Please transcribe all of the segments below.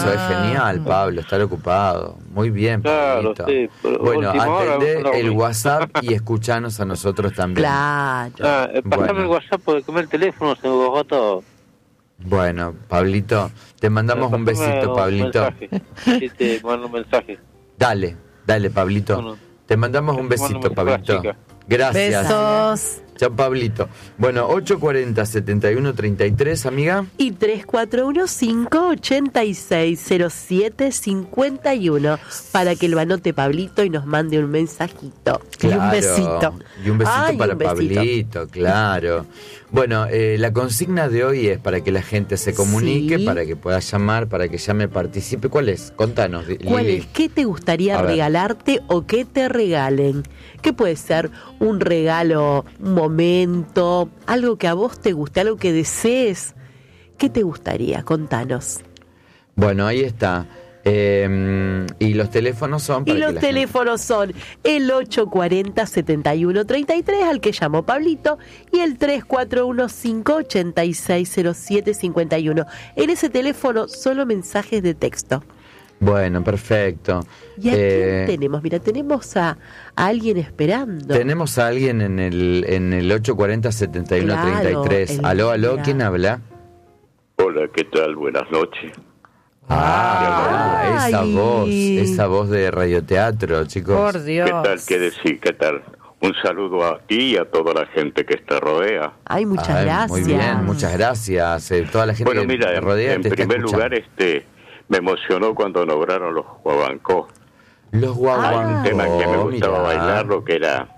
Eso es genial, Pablo, estar ocupado. Muy bien, Claro, Pablito. sí. Bueno, atendé No, el WhatsApp y escuchanos a nosotros también. Claro. Pasame el WhatsApp porque come el teléfono, se me bajó todo. Bueno, Pablito, te mandamos un besito, Pablito. Sí, te mando un mensaje. Dale, Pablito. Bueno, te mandamos un te mando besito, un Pablito. mensaje, chica. Gracias. Besos. Chao, Pablito. Bueno, 840-7133, amiga. Y 3415-860751 para que lo anote Pablito y nos mande un mensajito. Claro, y un besito. Y un besito Ay, para un besito. Pablito, claro. Bueno, la consigna de hoy es para que la gente se comunique, Sí. para que pueda llamar, para que llame, participe. ¿Cuál es? Contanos, ¿Cuál Lili. es? ¿Qué te gustaría A ver. regalarte o que te regalen? ¿Qué puede ser? Un regalo, un momento, algo que a vos te guste, algo que desees. ¿Qué te gustaría? Contanos. Bueno, ahí está. Y los teléfonos son Y para que los la teléfonos son el 840-7133 al que llamó Pablito y el 3415-860751. En ese teléfono solo mensajes de texto. gente... Bueno, perfecto. ¿Y a quién tenemos? Mira, tenemos a alguien esperando. Tenemos a alguien en el 840-7133. Claro, Aló, mira. ¿quién habla? Hola, ¿qué tal? Buenas noches. Esa Ay. voz de radioteatro, chicos. Por Dios. ¿Qué tal? ¿Qué decir? ¿Qué tal? Un saludo a ti y a toda la gente que te rodea. Ay, muchas Ay, gracias. Muy bien, muchas gracias. Toda la gente Bueno, que mira, te rodea en te está primer escuchando. lugar, me emocionó cuando nombraron los guaguancó. Los guaguancó, Un tema que me gustaba mirá. bailarlo, que era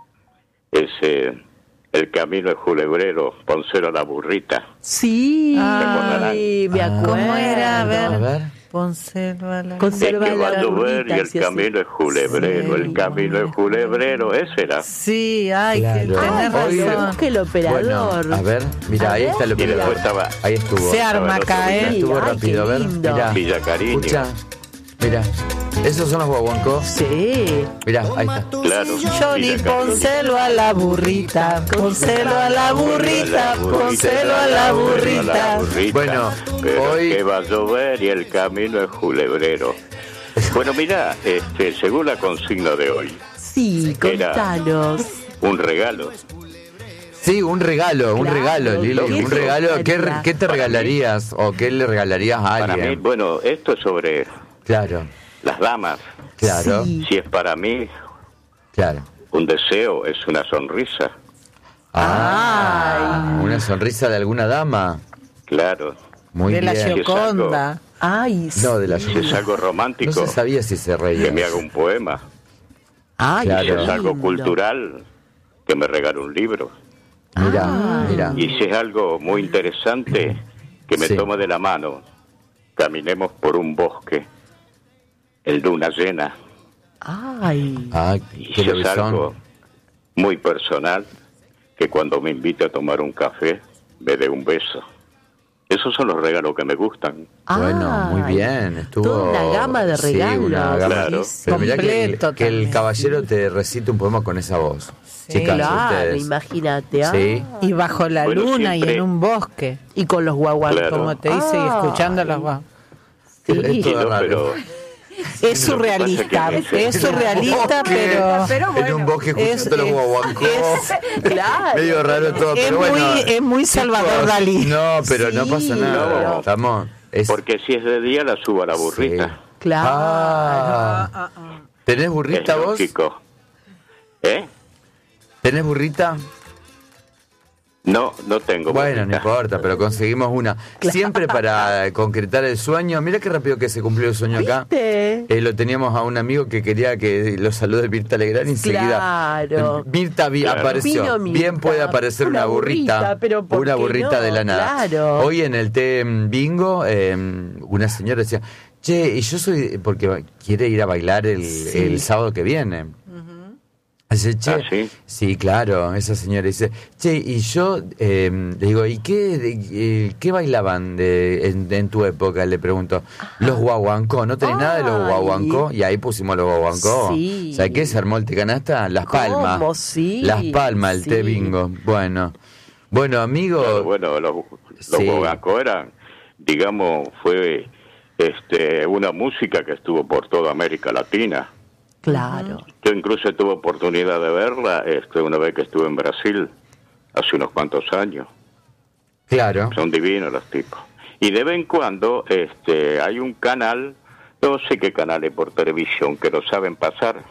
El camino es julebrero, Poncelo a la burrita. Sí, Ay, me acuerdo. ¿Cómo era? A ver. Conserva Es la que va a llover y burrita, el sí, camino es julebrero, Sí. el camino es julebrero, ese era. Sí, ay, Claro. que tenés Hoy- razón. Busque el operador. Bueno, a ver, mira, A ahí ver. está el Y después operador. estaba Ahí estuvo. Se arma acá, ¿eh? Estuvo Ay, rápido, a qué ver. lindo. Mirá. Villa Cariño. Escucha, mira, esos son los guaguancos. Sí. Mirá, ahí está. Claro. Johnny, Villa Cariño. pónselo a la burrita, pónselo a la burrita, pónselo a la burrita. Bueno, pero hoy- que va a llover y el camino es julebrero. Bueno, mira, según la consigna de hoy, Sí, Era- contanos. un regalo. Sí, un regalo, Claro, Lili, ¿qué un te regalo. gustaría? ¿Qué te regalarías o qué le regalarías a Para mí, alguien? bueno, esto es sobre Claro, las damas. claro, Sí. Si es para mí claro. un deseo, es una sonrisa. Una sonrisa de alguna dama. Claro. Muy De la bien. Gioconda. Ay, No, de la Si es algo No romántico, se sabía si se reía. que me haga un poema. Ay, Claro. Si qué es algo lindo. cultural, que me regale un libro. Mira, mira. Y si es algo muy interesante, que me Sí. tome de la mano. Caminemos por un bosque en luna llena. Ay, Ay, Y qué si es algo lobizón. muy personal, que cuando me invite a tomar un café, me dé un beso. Esos son los regalos que me gustan. Bueno, muy Ay, bien, estuvo... toda una gama de Sí, regalos. una gama. Claro. Pero mirá Completo que el también. caballero te recite un poema con esa voz. Chicas, claro, ustedes. imagínate. Sí. Y bajo la Bueno, luna siempre- y en un bosque, Y con los guaguancos. Claro. como te dice, y escuchando los guau. Sí. Es todo No, raro. pero Es surrealista, Lo que pasa es que- es surrealista, pero En un bosque escuchando los guaguancos. Claro. Medio raro todo, es pero bueno. muy Salvador chicos, Dalí. No, pero no Sí, pasa nada. no. Estamos... es- porque si es de día, la subo a la burrita. Sí. Claro. Ah. ¿Tenés Es burrita vos? lógico. ¿Eh? ¿Tenés burrita? No, no tengo Bueno, no burrita. importa, pero conseguimos una. Siempre para concretar el sueño. Mira qué rápido que se cumplió el sueño acá. ¿Viste? Lo teníamos a un amigo que quería que lo salude Mirta Legrand y enseguida. Claro. Mirta Claro. apareció. Vino Mirta. Bien puede aparecer una burrita. Pero ¿por una qué burrita no? de la nada. Claro. Hoy en el té bingo, una señora decía, che, y yo soy, porque quiere ir a bailar el sábado que viene. Dice, che, ¿sí? Sí, claro, esa señora dice, che, y yo le digo, ¿y qué bailaban en tu época? Le pregunto, los guaguancó, ¿no tenés nada de los Ay. guaguancó? Y ahí pusimos los guaguancó. Sí. ¿Sabes qué? Se armó el tecanasta, Las Palmas. ¿Cómo? Sí, Las Palmas, el sí. té bingo. Bueno, amigo, Claro, bueno, los Sí. guaguancó eran, digamos, fue una música que estuvo por toda América Latina. Claro. Yo incluso tuve oportunidad de verla una vez que estuve en Brasil, hace unos cuantos años. Claro. Son divinos los tipos. Y de vez en cuando hay un canal, no sé qué canal es por televisión, que lo saben pasar.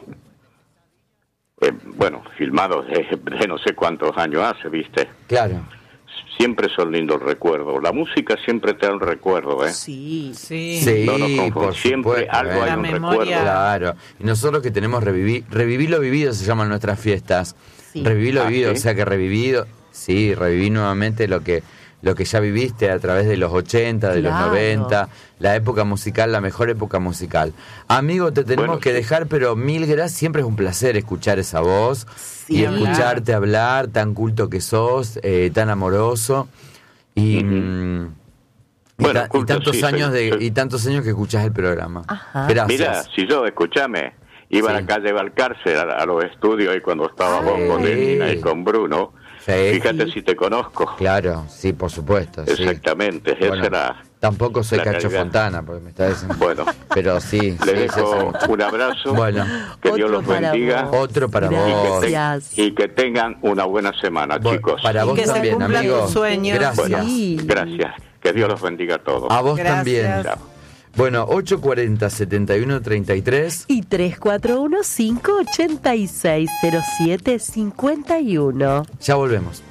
Filmados de no sé cuántos años hace, ¿viste? Claro. Siempre son lindos recuerdos. La música siempre te da un recuerdo, ¿eh? Sí. Sí. Sí, No nos confundamos. por Siempre supuesto, algo hay La un memoria. recuerdo. Claro. Y nosotros que tenemos revivir lo vivido se llaman nuestras fiestas. Sí. Revivir lo vivido, ¿sí? o sea que reviví nuevamente lo que ya viviste a través de los 80, de los Claro. 90, la época musical, la mejor época musical. Amigo, te tenemos Bueno, que sí. dejar, pero mil gracias, siempre es un placer escuchar esa voz y hablar. escucharte hablar, tan culto que sos, tan amoroso y, Ujú. Bueno, y culto, tantos sí, años soy- y tantos años que escuchás el programa. Ajá. Gracias. Mira, si yo, escúchame, iba Sí. a la calle Balcarce a los estudios y cuando estaba vos con Sí. Elina y con Bruno, Sí. fíjate si te conozco. Claro, sí, por supuesto. Sí. Exactamente, Bueno, esa era tampoco soy la Cacho realidad. Fontana, porque me está diciendo. Bueno, Pero sí, le sí, dejo ya sé. un abrazo, Bueno, que Dios Otro los para bendiga vos. otro para Gracias. vos. y que tengan una buena semana, chicos. Para vos que se también, cumplan amigo. tus sueños. Gracias. Bueno, Sí. gracias. Que Dios los bendiga a todos. A vos Gracias. también. Chao. Bueno, 840-7133. Y 341-586-0751. Ya volvemos.